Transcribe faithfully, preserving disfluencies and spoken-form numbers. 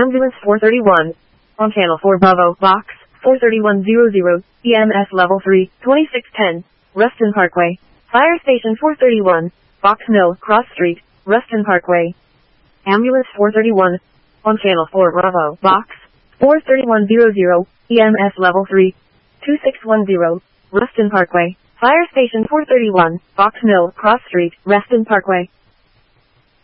Ambulance four thirty-one. On channel four Bravo, box four thirty-one hundred, E M S level three, twenty-six ten, Ruston Parkway. Fire station four thirty-one, Box Mill, Cross Street, Ruston Parkway. Ambulance four thirty-one. On channel four Bravo, box four thirty-one hundred, E M S level three, two six one zero, Ruston Parkway. Fire station four thirty-one, Box Mill, Cross Street, Ruston Parkway.